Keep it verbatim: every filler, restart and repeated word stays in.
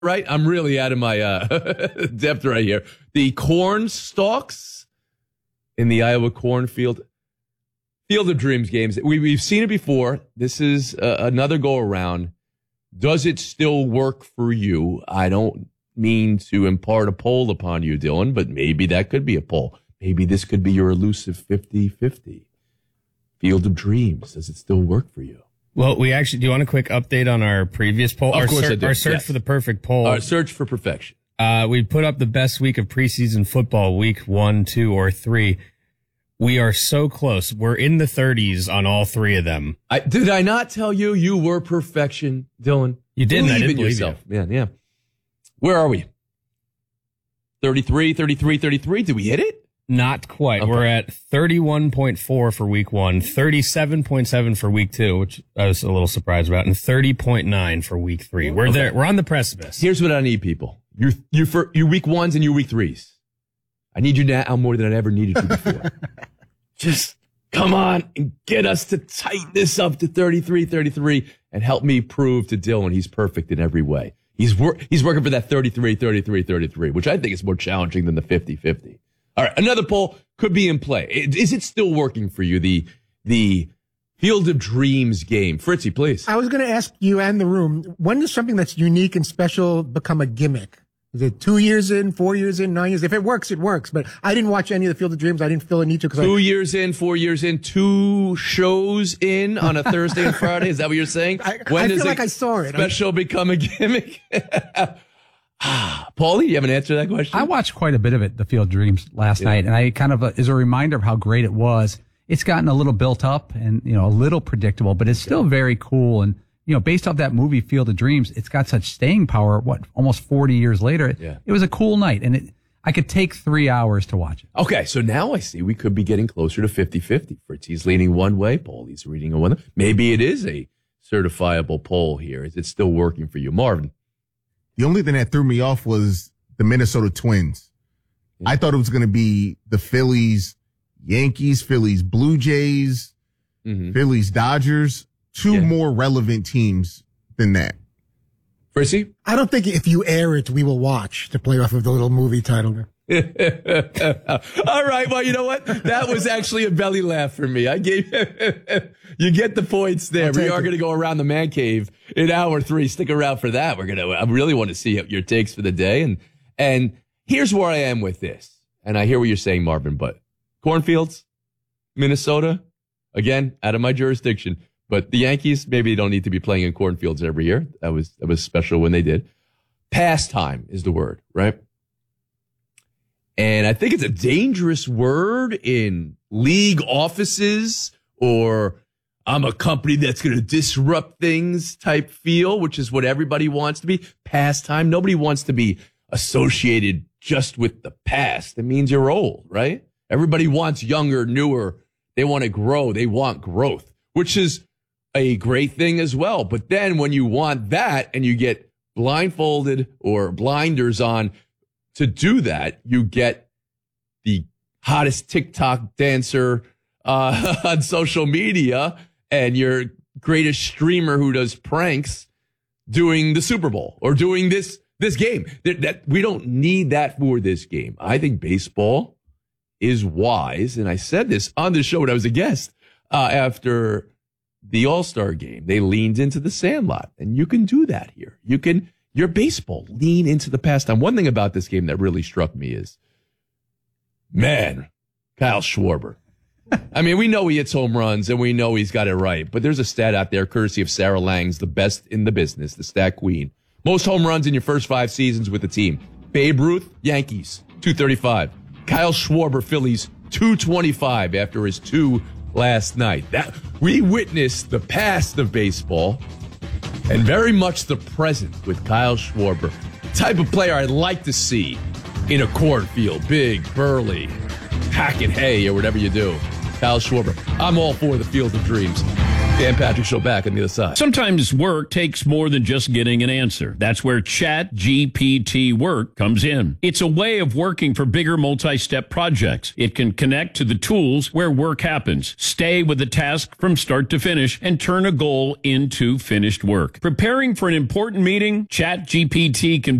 right? I'm really out of my uh, depth right here. The corn stalks in the Iowa cornfield. Field of Dreams games. We, we've seen it before. This is uh, another go around. Does it still work for you? I don't mean to impart a poll upon you, Dylan, but maybe that could be a poll. Maybe this could be your elusive fifty-fifty. Field of Dreams. Does it still work for you? Well, we actually, do you want a quick update on our previous poll? Of our course ser- I do. Our search Yes. for the perfect poll. Our search for perfection. Uh, we put up the best week of preseason football, week one, two, or three. We are so close. We're in the thirties on all three of them. I, did I not tell you you were perfection, Dylan? You didn't. Believe I didn't in believe yourself. Man, yeah. Where are we? thirty-three, thirty-three, thirty-three. Did we hit it? Not quite. Okay. We're at thirty-one point four for week one, thirty-seven point seven for week two, which I was a little surprised about, and thirty point nine for week three. We're Okay. there. We're on the precipice. Here's what I need, people. You you for you week ones and you week threes. I need you now more than I ever needed you before. Just come on and get us to tighten this up to thirty-three, thirty-three and help me prove to Dylan he's perfect in every way. He's wor- he's working for that thirty-three, thirty-three, thirty-three, which I think is more challenging than the fifty-fifty. All right, another poll could be in play. Is it still working for you, the the Field of Dreams game? Fritzy, please. I was going to ask you and the room, when does something that's unique and special become a gimmick? Is it two years in, four years in, nine years? If it works, it works. But I didn't watch any of the Field of Dreams. I didn't feel a need to. Cause Two I, years in, four years in, two shows in on a Thursday and Friday. Is that what you're saying? I, when I does feel a like I saw it. special become a gimmick? ah, Paulie, you have an answer to that question? I watched quite a bit of it, the Field of Dreams, last Yeah. night, and I kind of, uh, as a reminder of how great it was, it's gotten a little built up and, you know, a little predictable, but it's still very cool. And, you know, based off that movie, Field of Dreams, it's got such staying power, what, almost forty years later. Yeah. It was a cool night, and it, I could take three hours to watch it. Okay, so now I see we could be getting closer to fifty-fifty. Fritzy's leaning one way, Paulie's reading one way. Maybe it is a certifiable poll here. Is it still working for you? Marvin? The only thing that threw me off was the Minnesota Twins. I thought it was going to be the Phillies, Yankees, Phillies, Blue Jays, Mm-hmm. Phillies, Dodgers. Two Yeah. more relevant teams than that. Fritzy? I don't think if you air it, we will watch, to play off of the little movie title. All right. Well, you know what? That was actually a belly laugh for me. I gave you get the points there. I'll We take are it. going to go around the man cave in hour three. Stick around for that. We're going to, I really want to see your takes for the day. And, and here's where I am with this. And I hear what you're saying, Marvin, but cornfields, Minnesota, again, out of my jurisdiction. But the Yankees, maybe they don't need to be playing in cornfields every year. That was, that was special when they did. Pastime is the word, right? And I think it's a dangerous word in league offices, or I'm a company that's going to disrupt things type feel, which is what everybody wants to be. Pastime. Nobody wants to be associated just with the past. It means you're old, right? Everybody wants younger, newer. They want to grow. They want growth, which is a great thing as well. But then when you want that and you get blindfolded or blinders on to do that, you get the hottest TikTok dancer uh, on social media and your greatest streamer who does pranks doing the Super Bowl or doing this this game. That, that we don't need that for this game. I think baseball is wise, and I said this on the show when I was a guest uh, after the All-Star game. They leaned into the Sandlot, and you can do that here. You can. Your baseball, lean into the pastime. One thing about this game that really struck me is, man, Kyle Schwarber. I mean, we know he hits home runs and we know he's got it right, but there's a stat out there courtesy of Sarah Langs, the best in the business, the stat queen. Most home runs in your first five seasons with the team. Babe Ruth, Yankees, two thirty-five. Kyle Schwarber, Phillies, two twenty-five after his two last night. That we witnessed the past of baseball. And very much the present with Kyle Schwarber. Type of player I'd like to see in a cornfield. Big, burly, hacking hay or whatever you do. Kyle Schwarber. I'm all for the Field of Dreams. Dan Patrick Show back on the other side. Sometimes work takes more than just getting an answer. That's where Chat G P T Work comes in. It's a way of working for bigger multi-step projects. It can connect to the tools where work happens, stay with the task from start to finish, and turn a goal into finished work. Preparing for an important meeting, Chat G P T can